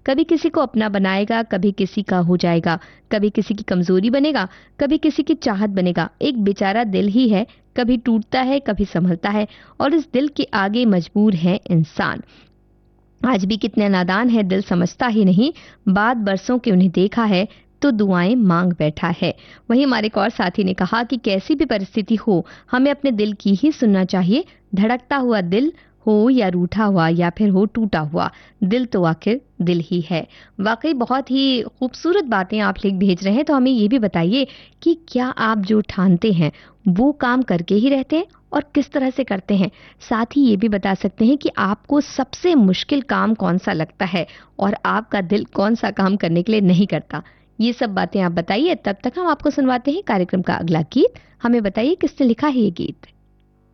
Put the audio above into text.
कभी किसी को अपना बनाएगा, कभी किसी का हो जाएगा, कभी किसी की कमजोरी बनेगा, कभी किसी की चाहत बनेगा। एक बेचारा दिल ही है, कभी टूटता है, कभी संभलता है, और इस दिल के आगे मजबूर है इंसान। आज भी कितने नादान है, दिल समझता ही नहीं, बाद बरसों के उन्हें देखा है तो दुआएं मांग बैठा है। वहीं हमारे एक और साथी ने कहा कि कैसी भी परिस्थिति हो, हमें अपने दिल की ही सुनना चाहिए। धड़कता हुआ दिल हो या रूठा हुआ या फिर हो टूटा हुआ, दिल तो आखिर दिल ही है। वाकई बहुत ही खूबसूरत बातें आप लिख भेज रहे हैं। तो हमें ये भी बताइए कि क्या आप जो ठानते हैं वो काम करके ही रहते हैं, और किस तरह से करते हैं? साथ ही ये भी बता सकते हैं कि आपको सबसे मुश्किल काम कौन सा लगता है और आपका दिल कौन सा काम करने के लिए नहीं करता। ये सब बातें आप बताइए। तब तक हम आपको सुनवाते हैं कार्यक्रम का अगला गीत। हमें बताइए किसने लिखा है ये गीत।